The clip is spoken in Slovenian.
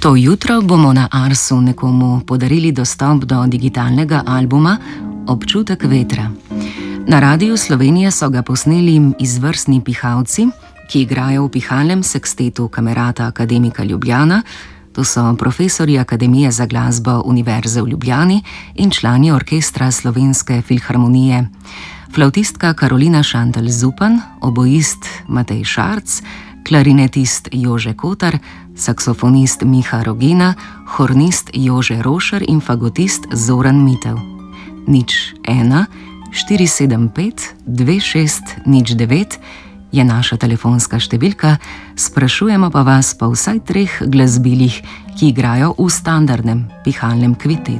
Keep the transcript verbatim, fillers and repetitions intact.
To jutro bomo na Arsu nekomu podarili dostop do digitalnega albuma Občutek vetra. Na Radiu Slovenije so ga posneli izvrstni pihalci, ki igrajo v pihalnem sekstetu Kamerata Akademika Ljubljana. To so profesorji Akademije za glasbo Univerze v Ljubljani in člani orkestra Slovenske filharmonije. Flavtistka Karolina Šantelj Zupan, oboist Matej Šarc, klarinetist Jože Kotar, saksofonist Miha Rogena, hornist Jože Rošer in fagotist Zoran Mitev. Nič ena, štiri sedem pet, dve šest nič devet je naša telefonska številka, sprašujemo pa vas po vsaj treh glasbilih, ki igrajo v standardnem pihalnem kvitetu.